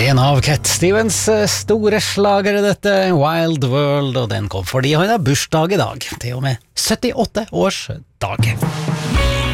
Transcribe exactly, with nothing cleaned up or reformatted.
En av Cat Stevens store slagere dette, Wild World, og den kom fordi han har bursdag i dag, til og med syttiåtte års dag.